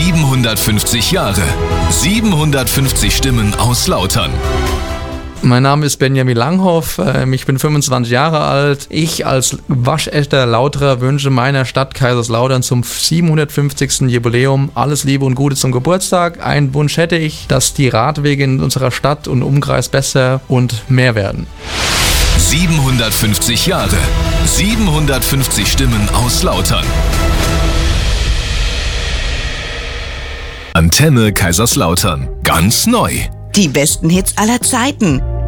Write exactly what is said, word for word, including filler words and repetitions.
siebenhundertfünfzig Jahre, siebenhundertfünfzig Stimmen aus Lautern. Mein Name ist Benjamin Langhoff, ich bin fünfundzwanzig Jahre alt. Ich als waschechter Lauterer wünsche meiner Stadt Kaiserslautern zum siebenhundertfünfzigsten Jubiläum alles Liebe und Gute zum Geburtstag. Einen Wunsch hätte ich, dass die Radwege in unserer Stadt und Umkreis besser und mehr werden. siebenhundertfünfzig Jahre, siebenhundertfünfzig Stimmen aus Lautern. Antenne Kaiserslautern. Ganz neu. Die besten Hits aller Zeiten.